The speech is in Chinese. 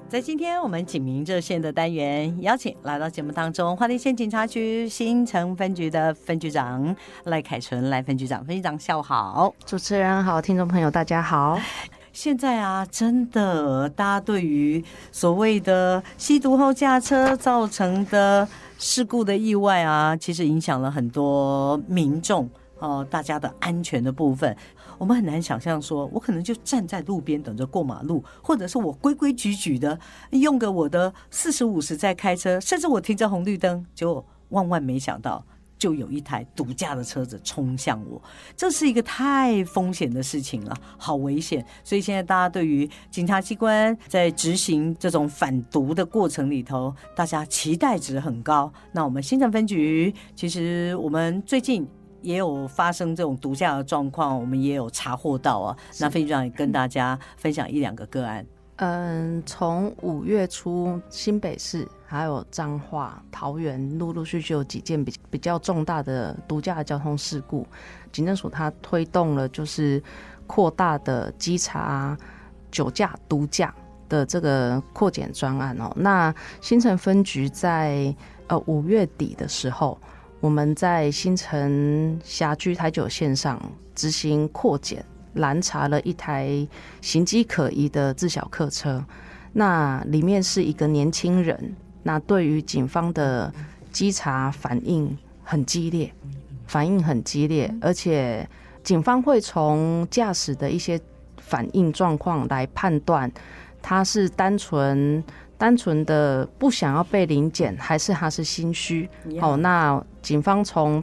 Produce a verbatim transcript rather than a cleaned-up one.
在今天我们警民热线的单元，邀请来到节目当中花莲县警察局新城分局的分局长赖凯纯，赖分局长，分局长下午好。 主持人好，听众朋友大家好。 现在啊，真的大家对于所谓的吸毒后驾车造成的事故的意外啊，其实影响了很多民众哦、呃，大家的安全的部分。我们很难想象说我可能就站在路边等着过马路，或者是我规规矩矩的用个我的四十五十在开车，甚至我停着红绿灯，结果万万没想到就有一台毒驾的车子冲向我，这是一个太风险的事情了，好危险。所以现在大家对于警察机关在执行这种反毒的过程里头，大家期待值很高。那我们新城分局其实我们最近也有发生这种毒驾的状况，我们也有查获到啊。那分局长也跟大家分享一两个个案。 嗯，从五月初，新北市还有彰化、桃园，陆陆续续有几件比比较重大的毒驾的交通事故。警政署它推动了就是扩大的稽查酒驾、毒驾的这个扩检专案哦。那新城分局在呃五月底的时候，我们在新城辖区台九线上执行扩检，拦查了一台行迹可疑的自小客车，那里面是一个年轻人，那对于警方的稽查反应很激烈，反应很激烈，而且警方会从驾驶的一些反应状况来判断他是单纯单纯的不想要被临检，还是他是心虚。哦，那警方从